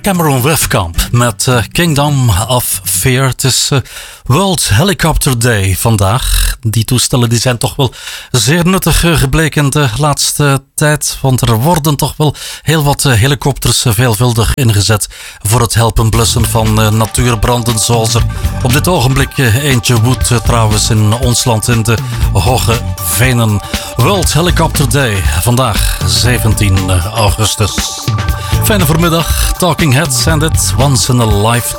Cameron Wefkamp met Kingdom of Fear. Het is World Helicopter Day vandaag. Die toestellen die zijn toch wel zeer nuttig gebleken de laatste tijd. Want er worden toch wel heel wat helikopters veelvuldig ingezet voor het helpen blussen van natuurbranden. Zoals er op dit ogenblik eentje woedt trouwens in ons land in de Hoge Venen. World Helicopter Day, vandaag 17 augustus. Fijne voormiddag, Talking Heads en dit Once in a Lifetime.